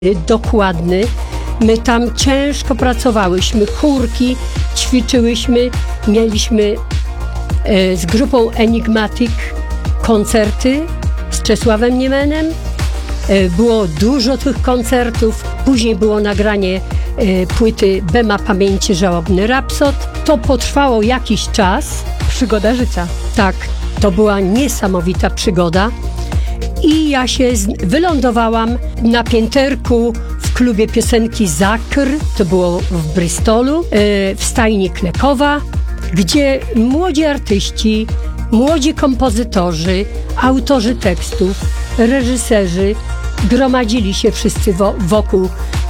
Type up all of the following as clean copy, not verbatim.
dokładny. My tam ciężko pracowałyśmy, chórki, ćwiczyłyśmy, mieliśmy z grupą Enigmatic koncerty z Czesławem Niemenem. Było dużo tych koncertów. Później było nagranie płyty Bema Pamięci Żałobny Rapsod. To potrwało jakiś czas. Przygoda życia. Tak, to była niesamowita przygoda. I ja się wylądowałam na pięterku w klubie piosenki Zakr, to było w Bristolu, w stajni Klekowa, gdzie młodzi artyści, młodzi kompozytorzy, autorzy tekstów, reżyserzy gromadzili się wszyscy wokół.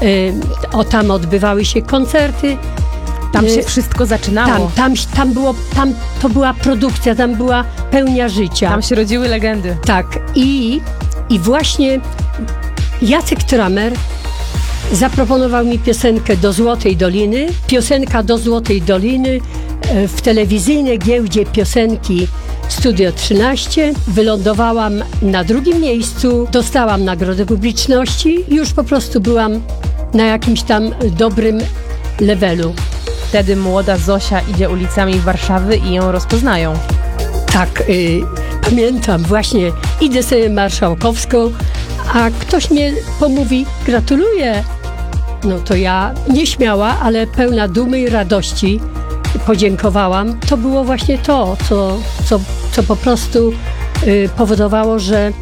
Tam odbywały się koncerty. Tam się wszystko zaczynało. Tam to była produkcja, tam była pełnia życia. Tam się rodziły legendy. Tak. I właśnie Jacek Tramer zaproponował mi piosenkę Do Złotej Doliny. Piosenka Do Złotej Doliny w telewizyjnej giełdzie piosenki Studio 13. Wylądowałam na drugim miejscu, dostałam nagrodę publiczności i już po prostu byłam na jakimś tam dobrym levelu. Wtedy młoda Zosia idzie ulicami Warszawy i ją rozpoznają. Tak, pamiętam, właśnie idę sobie Marszałkowską, a ktoś mnie pomówi, gratuluję. No to ja nieśmiała, ale pełna dumy i radości podziękowałam. To było właśnie to, co po prostu powodowało, że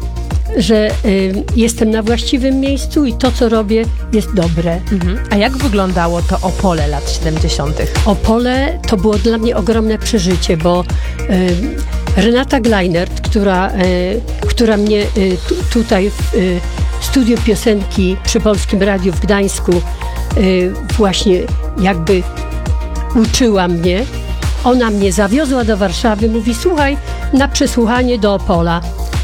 jestem na właściwym miejscu i to, co robię, jest dobre. A jak wyglądało to Opole lat 70.? Opole to było dla mnie ogromne przeżycie, bo Renata Gleinert, która mnie tutaj w studiu piosenki przy Polskim Radiu w Gdańsku właśnie jakby uczyła mnie, ona mnie zawiozła do Warszawy, mówi: słuchaj, na przesłuchanie do Opola.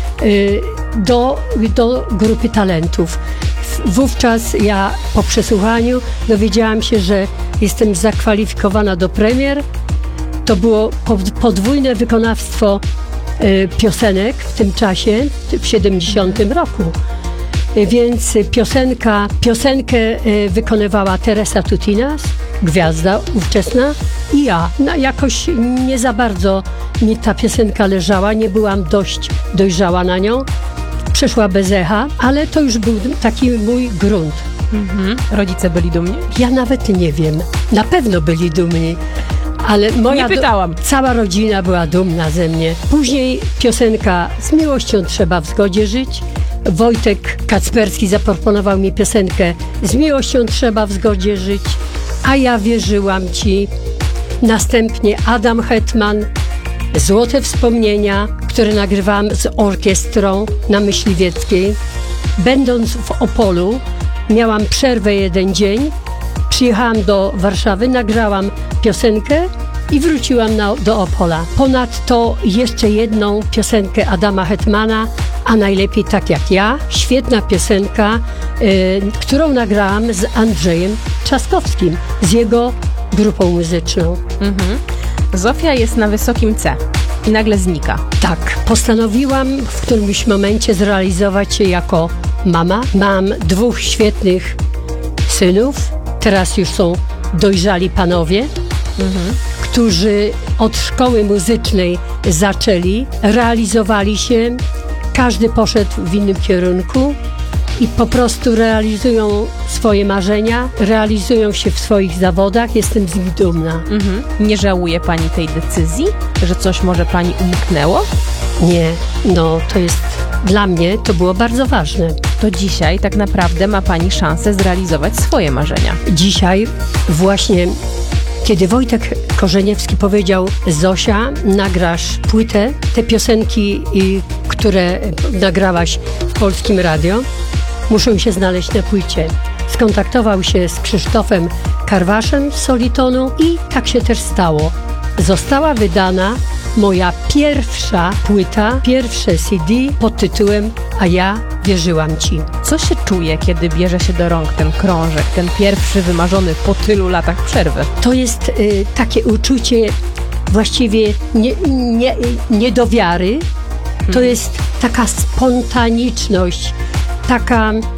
Do grupy talentów. Wówczas ja po przesłuchaniu dowiedziałam się, że jestem zakwalifikowana do premier. To było podwójne wykonawstwo piosenek w tym czasie, w 70 roku. Więc piosenkę wykonywała Teresa Tutinas, gwiazda ówczesna, i ja. No, jakoś nie za bardzo mi ta piosenka leżała, nie byłam dość dojrzała na nią. Przeszła bez echa, ale to już był taki mój grunt. Rodzice byli dumni? Ja nawet nie wiem. Na pewno byli dumni. Ale moja cała rodzina była dumna ze mnie. Później piosenka Z miłością trzeba w zgodzie żyć. Wojtek Kacperski zaproponował mi piosenkę Z miłością trzeba w zgodzie żyć, a ja wierzyłam ci. Następnie Adam Hetman, Złote wspomnienia, które nagrywałam z orkiestrą na Myśliwieckiej. Będąc w Opolu, miałam przerwę jeden dzień, przyjechałam do Warszawy, nagrałam piosenkę i wróciłam do Opola. Ponadto jeszcze jedną piosenkę Adama Hetmana, A najlepiej tak jak ja. Świetna piosenka, którą nagrałam z Andrzejem Trzaskowskim, z jego grupą muzyczną. Zofia jest na wysokim C i nagle znika. Tak, postanowiłam w którymś momencie zrealizować się jako mama. Mam 2 świetnych synów, teraz już są dojrzali panowie, którzy od szkoły muzycznej zaczęli, realizowali się, każdy poszedł w innym kierunku i po prostu realizują swoje marzenia, realizują się w swoich zawodach. Jestem z nich dumna. Nie żałuje pani tej decyzji, że coś może pani umknęło? Nie, no to jest, dla mnie to było bardzo ważne. To dzisiaj tak naprawdę ma pani szansę zrealizować swoje marzenia. Dzisiaj właśnie, kiedy Wojtek Korzeniewski powiedział: Zosia, nagrasz płytę, te piosenki, które nagrałaś w Polskim Radio, muszą się znaleźć na płycie. Skontaktował się z Krzysztofem Karwaszem z Solitonu i tak się też stało. Została wydana moja pierwsza płyta, pierwsze CD pod tytułem A ja wierzyłam ci. Co się czuje, kiedy bierze się do rąk ten krążek, ten pierwszy wymarzony po tylu latach przerwy? To jest takie uczucie właściwie nie do wiary. To jest taka spontaniczność, taka